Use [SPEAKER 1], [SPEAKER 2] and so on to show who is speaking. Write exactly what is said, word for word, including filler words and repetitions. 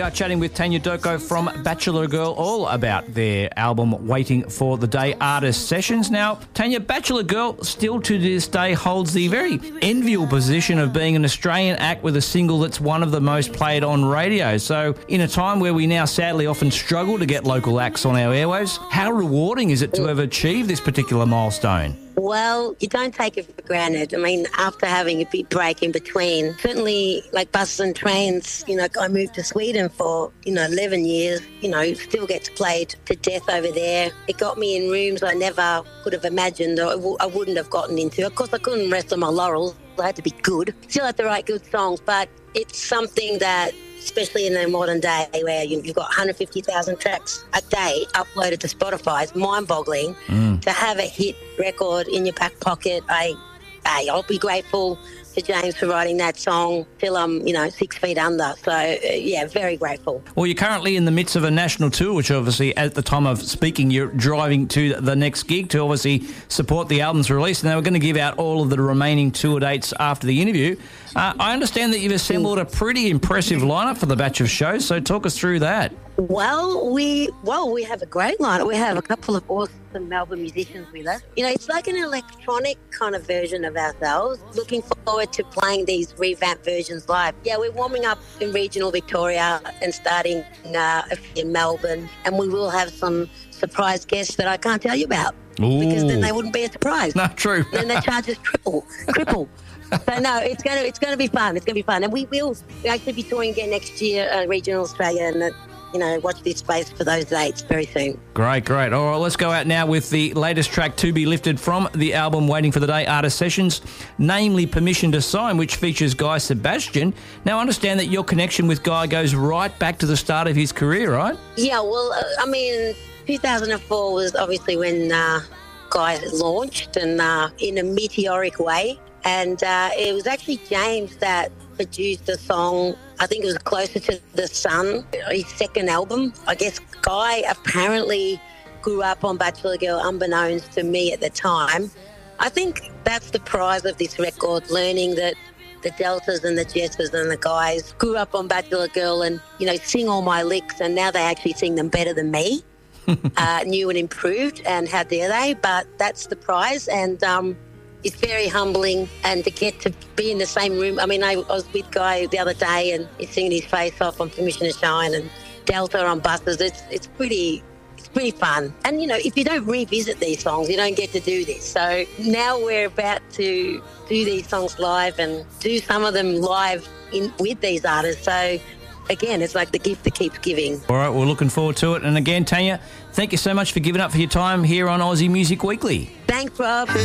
[SPEAKER 1] are chatting with Tanya Doko from Bachelor Girl all about their album Waiting for the Day Artist Sessions. Now, Tanya, Bachelor Girl still to this day holds the very enviable position of being an Australian act with a single that's one of the most played on radio. So in a time where we now sadly often struggle to get local acts on our airwaves, how rewarding is it to have achieved this particular milestone?
[SPEAKER 2] Well, you don't take it for granted. I mean, after having a big break in between, certainly like buses and trains, you know, I moved to Sweden for, you know, eleven years, you know, still gets played to death over there. It got me in rooms I never could have imagined or I w- I wouldn't have gotten into. Of course, I couldn't rest on my laurels. I had to be good. Still had to write good songs, but it's something that, especially in the modern day where you, you've got one hundred fifty thousand tracks a day uploaded to Spotify, it's mind-boggling. Mm. To have a hit record in your back pocket, I, I, I'll be grateful to James for writing that song till I'm, you know, six feet under. So, uh, yeah, very grateful.
[SPEAKER 1] Well, you're currently in the midst of a national tour, which obviously at the time of speaking, you're driving to the next gig to obviously support the album's release. And they were going to give out all of the remaining tour dates after the interview. Uh, I understand that you've assembled a pretty impressive lineup for the batch of shows, so talk us through that.
[SPEAKER 2] Well, we well we have a great lineup. We have a couple of awesome Melbourne musicians with us. You know, it's like an electronic kind of version of ourselves. Looking forward to playing these revamped versions live. Yeah, we're warming up in regional Victoria and starting uh, in Melbourne, and we will have some surprise guests that I can't tell you about.
[SPEAKER 1] Ooh.
[SPEAKER 2] Because then they wouldn't be a surprise.
[SPEAKER 1] No, true.
[SPEAKER 2] Then they charge us triple, triple. So no, it's gonna it's gonna be fun. It's gonna be fun, and we will actually be touring again next year, uh, regional Australia, and uh, you know, watch this space for those dates very soon.
[SPEAKER 1] Great, great. All right, let's go out now with the latest track to be lifted from the album Waiting for the Day Artist Sessions, namely Permission to Sign, which features Guy Sebastian. Now, I understand that your connection with Guy goes right back to the start of his career, right?
[SPEAKER 2] Yeah, well, uh, I mean, two thousand four was obviously when uh, Guy launched, and uh, in a meteoric way. And uh, it was actually James that produced the song, I think it was Closer to the Sun, his second album. I guess Guy apparently grew up on Bachelor Girl unbeknownst to me at the time. I think that's the prize of this record, learning that the Deltas and the Jessers and the guys grew up on Bachelor Girl and, you know, sing all my licks, and now they actually sing them better than me. uh, new and improved, and how dare they? But that's the prize, and um, it's very humbling, and to get to be in the same room. I mean, I, I was with Guy the other day, and he's singing his face off on Permission to Shine and Delta on buses. It's it's pretty it's pretty fun. And you know, if you don't revisit these songs, you don't get to do this. So now we're about to do these songs live and do some of them live in with these artists. So again, it's like the gift that keeps giving.
[SPEAKER 1] All right, we're looking forward to it. And again, Tanya, thank you so much for giving up for your time here on Aussie Music Weekly.
[SPEAKER 2] Thanks, Rob.